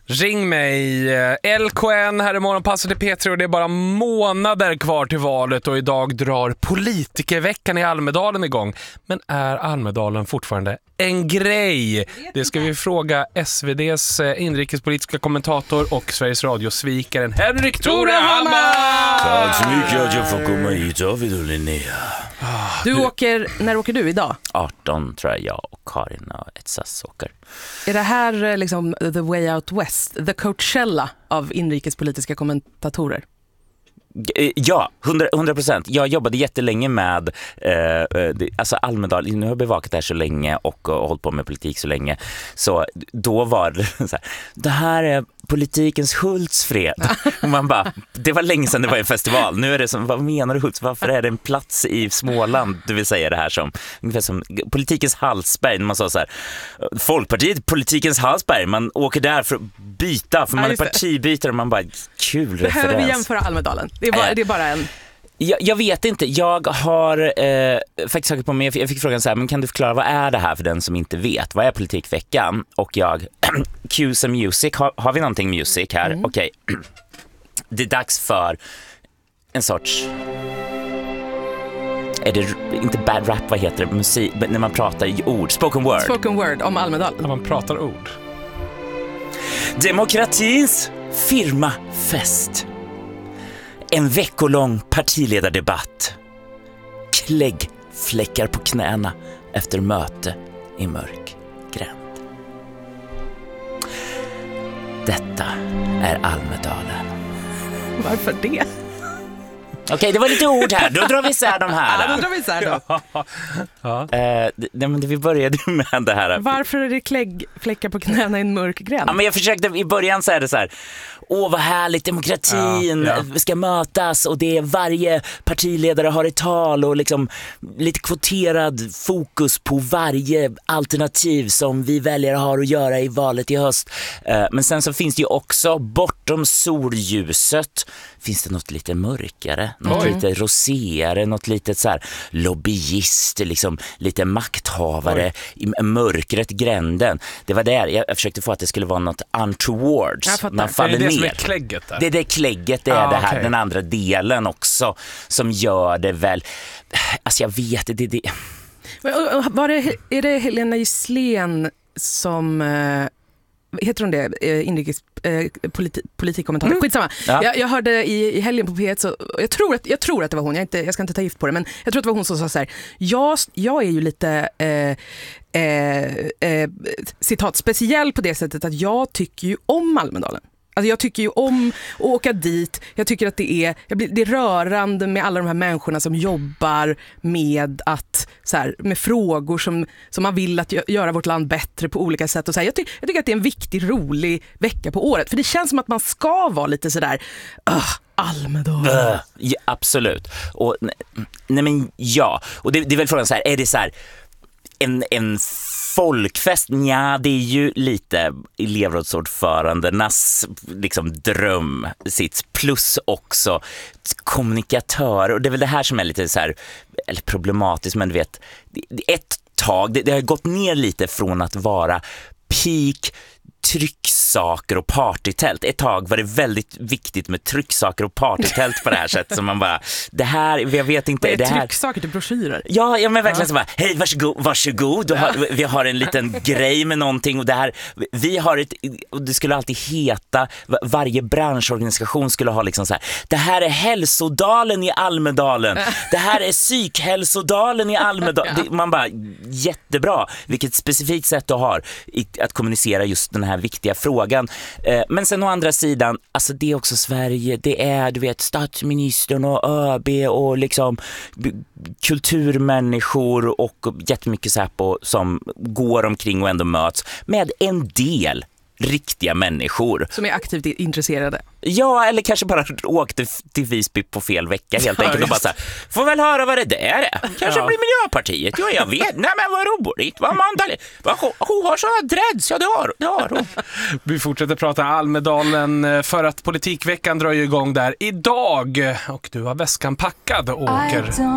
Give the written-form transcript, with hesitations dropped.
Ring mig. LKN här i Morgonpasset i P3 och det är bara månader kvar till valet och idag drar politikerveckan i Almedalen igång. Men är Almedalen fortfarande en grej? Det ska vi fråga SVDs inrikespolitiska kommentator och Sveriges Radio-svikaren Henrik Torehammar. Tack så mycket att jag får komma hit, David och Linnea. När åker du idag? 18 tror jag och Karin och ett SAS åker. Är det här liksom the way out west, the Coachella av inrikespolitiska kommentatorer? Ja, 100%. Jag jobbade jättelänge med alltså Almedalen. Nu har jag bevakat det här så länge och hållit på med politik så länge. Så då var det så här, det här är politikens Hultsfred. Och man bara, det var länge sedan det var en festival. Nu är det som, vad menar du Hults? Varför är det en plats i Småland? Du vill säga det här som ungefär som politikens Hallsberg. Man sa så här, Folkpartiet, politikens Hallsberg. Man åker där för att byta, för man är partibytare och man bara, kul referens. Behöver vi jämföra Almedalen? Det är bara en... Jag vet inte, jag har faktiskt sagt på mig, jag fick frågan så här, men kan du förklara vad är det här för den som inte vet? Vad är politikveckan? Och jag, cue some music, har vi någonting music här? Okej. Det är dags för en sorts, är det inte bad rap, vad heter det? Musik, när man pratar i ord, spoken word om Almedalen. När man pratar ord. Demokratins firmafest. En veckolång partiledardebatt. Kläggfläckar på knäna efter möte i mörk gränd. Detta är Almedalen. Varför det? Okej, det var lite ord här. Då drar vi isär de här. Ja, då drar vi isär då. Men vi började med det här. Varför är det kläggfläckar på knäna i en mörk gränd? Ja, men jag försökte, i början så är det så här, vad härligt, demokratin ska mötas och det är varje partiledare har ett tal och liksom lite kvoterad fokus på varje alternativ som vi väljare har att göra i valet i höst. Men sen så finns det ju också bortom solljuset finns det något lite mörkare, något lite roséare, något lite så här lobbyist, liksom lite makthavare i mörkret gränden. Det var där jag försökte få att det skulle vara något untoward. Man faller ner. Som är klägget där? Det är det klägget, det är det här, den andra delen också som gör det väl, alltså jag vet det. Är det Helena Gisslén som heter hon det, politikkommentator? Skitsamma. Ja. Jag hörde i helgen på P1 så jag tror att det var hon. Jag ska inte ta gift på det, men jag tror att det var hon som sa så här: jag är ju lite citat speciell på det sättet att jag tycker ju om Almedalen. Alltså jag tycker ju om att åka dit. Jag tycker att det är rörande med alla de här människorna som jobbar med att så här, med frågor som man vill att göra vårt land bättre på olika sätt och så här, jag tycker att det är en viktig, rolig vecka på året, för det känns som att man ska vara lite så där Almedalen. Ja, absolut. Och nej men ja, och det är väl frågan så här, är det så här en folkfest? Ja, det är ju lite elevrådsordförandenas liksom dröm sitt, plus också kommunikatör, och det är väl det här som är lite så här, eller problematiskt, men du vet, ett tag, det har gått ner lite från att vara peak trycksaker och partytält. Ett tag var det väldigt viktigt med trycksaker och partytält på det här sättet, som man bara, det här, jag vet inte, är det här trycksaker till broschyrer? Ja men verkligen så bara, hej, varsågod. Vi har en liten grej med någonting, och det här, vi har och det skulle alltid heta, varje branschorganisation skulle ha liksom så här, det här är hälsodalen i Almedalen. Det här är psykhälsodalen i Almedalen. Man bara, jättebra. Vilket specifikt sätt du har att kommunicera just den här viktiga frågan. Men sen å andra sidan, alltså det är också Sverige, det är, du vet, statsministern och ÖB och liksom kulturmänniskor och jättemycket så här på, som går omkring och ändå möts med en del riktiga människor. Som är aktivt intresserade. Ja, eller kanske bara åkte till Visby på fel vecka helt enkelt och bara så här, får väl höra vad det där är. Kanske blir Miljöpartiet. Ja, jag vet. Nej, men vad roligt. Vad Mandalay. Hon har sådana dreads. Ja, det har hon. Vi fortsätter prata Almedalen för att politikveckan drar ju igång där idag. Och du har väskan packad och åker